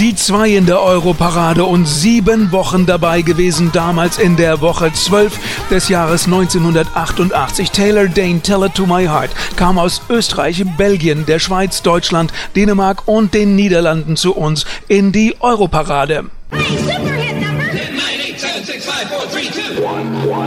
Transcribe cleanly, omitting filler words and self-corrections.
Die 2 in der Europarade und 7 Wochen dabei gewesen, damals in der Woche 12 des Jahres 1988. Taylor Dayne, Tell It To My Heart, kam aus Österreich, Belgien, der Schweiz, Deutschland, Dänemark und den Niederlanden zu uns in die Europarade.